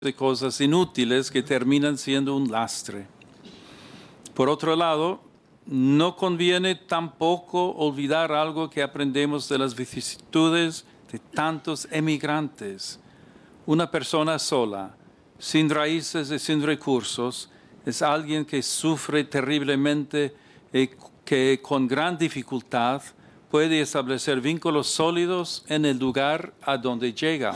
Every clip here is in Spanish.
de cosas inútiles que terminan siendo un lastre. Por otro lado, no conviene tampoco olvidar algo que aprendemos de las vicisitudes de tantos emigrantes. Una persona sola, sin raíces y sin recursos, es alguien que sufre terriblemente y que con gran dificultad puede establecer vínculos sólidos en el lugar a donde llega.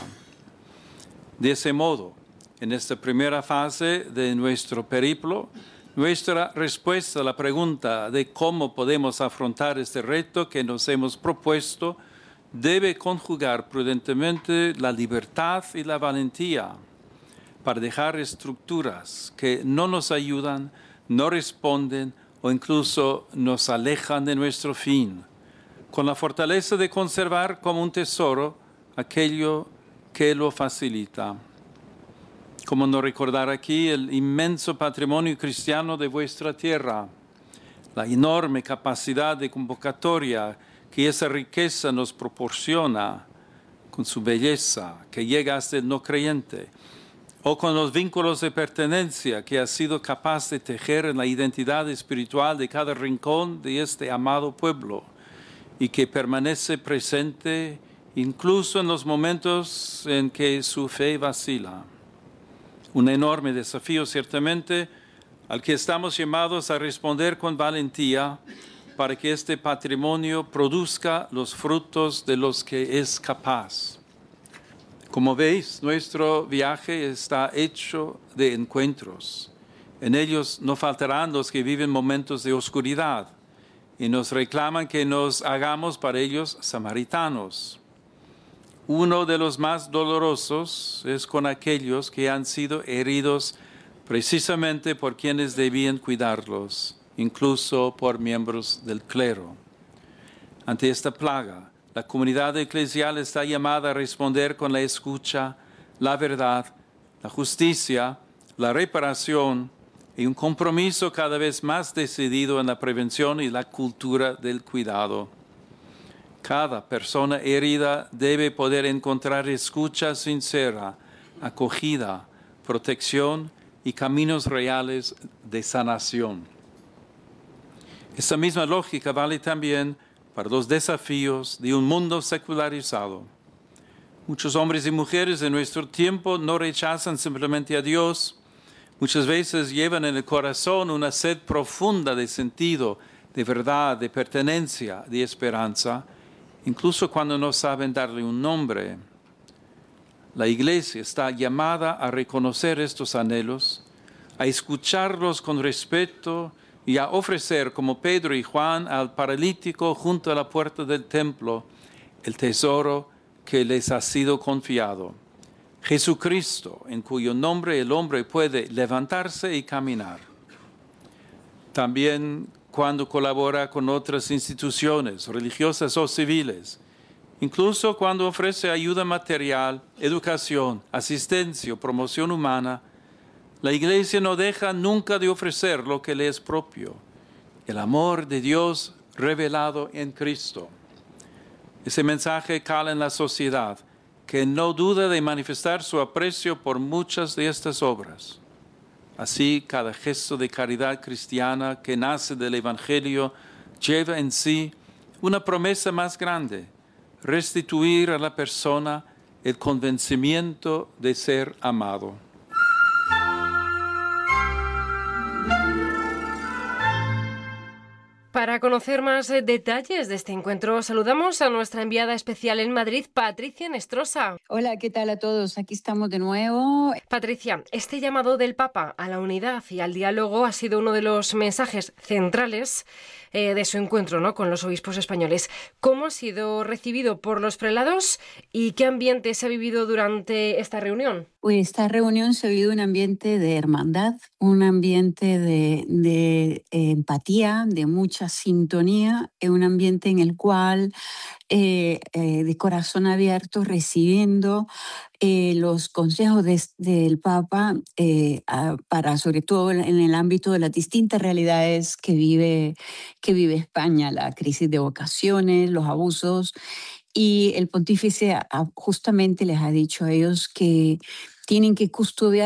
De ese modo, en esta primera fase de nuestro periplo, nuestra respuesta a la pregunta de cómo podemos afrontar este reto que nos hemos propuesto debe conjugar prudentemente la libertad y la valentía para dejar estructuras que no nos ayudan, no responden o incluso nos alejan de nuestro fin, con la fortaleza de conservar como un tesoro aquello que lo facilita. Como no recordar aquí el inmenso patrimonio cristiano de vuestra tierra, la enorme capacidad de convocatoria que esa riqueza nos proporciona con su belleza que llega hasta el no creyente, o con los vínculos de pertenencia que ha sido capaz de tejer en la identidad espiritual de cada rincón de este amado pueblo y que permanece presente incluso en los momentos en que su fe vacila. Un enorme desafío, ciertamente, al que estamos llamados a responder con valentía para que este patrimonio produzca los frutos de los que es capaz. Como veis, nuestro viaje está hecho de encuentros. En ellos no faltarán los que viven momentos de oscuridad y nos reclaman que nos hagamos para ellos samaritanos. Uno de los más dolorosos es con aquellos que han sido heridos precisamente por quienes debían cuidarlos, incluso por miembros del clero. Ante esta plaga, la comunidad eclesial está llamada a responder con la escucha, la verdad, la justicia, la reparación y un compromiso cada vez más decidido en la prevención y la cultura del cuidado. Cada persona herida debe poder encontrar escucha sincera, acogida, protección y caminos reales de sanación. Esta misma lógica vale también para los desafíos de un mundo secularizado. Muchos hombres y mujeres de nuestro tiempo no rechazan simplemente a Dios. Muchas veces llevan en el corazón una sed profunda de sentido, de verdad, de pertenencia, de esperanza, incluso cuando no saben darle un nombre. La Iglesia está llamada a reconocer estos anhelos, a escucharlos con respeto y a ofrecer, como Pedro y Juan, al paralítico junto a la puerta del templo, el tesoro que les ha sido confiado. Jesucristo, en cuyo nombre el hombre puede levantarse y caminar. También cuando colabora con otras instituciones religiosas o civiles, incluso cuando ofrece ayuda material, educación, asistencia o promoción humana, la Iglesia no deja nunca de ofrecer lo que le es propio, el amor de Dios revelado en Cristo. Ese mensaje cala en la sociedad, que no duda de manifestar su aprecio por muchas de estas obras. Así, cada gesto de caridad cristiana que nace del Evangelio lleva en sí una promesa más grande: restituir a la persona el convencimiento de ser amado. Para conocer más detalles de este encuentro, saludamos a nuestra enviada especial en Madrid, Patricia Nestrosa. Hola, ¿qué tal a todos? Aquí estamos de nuevo. Patricia, este llamado del Papa a la unidad y al diálogo ha sido uno de los mensajes centrales de su encuentro, ¿no?, con los obispos españoles. ¿Cómo ha sido recibido por los prelados y qué ambiente se ha vivido durante esta reunión? Pues esta reunión se ha vivido un ambiente de hermandad, un ambiente de empatía, de mucha sintonía, un ambiente en el cual de corazón abierto, recibiendo los consejos del Papa para, sobre todo en el ámbito de las distintas realidades que vive España, la crisis de vocaciones, los abusos. Y el pontífice justamente les ha dicho a ellos que tienen que custodiar